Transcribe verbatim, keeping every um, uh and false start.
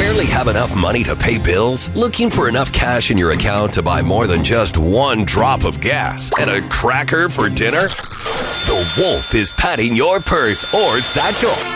Barely have enough money to pay bills? Looking for enough cash in your account to buy more than just one drop of gas and a cracker for dinner? The Wolf is patting your purse or satchel.